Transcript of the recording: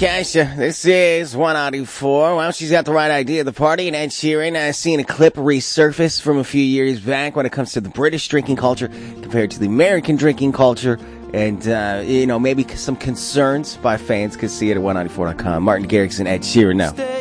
Kesha. This is 194. Well, she's got the right idea. The party and Ed Sheeran. I've seen a clip resurface from a few years back when it comes to the British drinking culture compared to the American drinking culture. And, maybe some concerns by fans could see it at 194.com. Martin Garrix and Ed Sheeran now.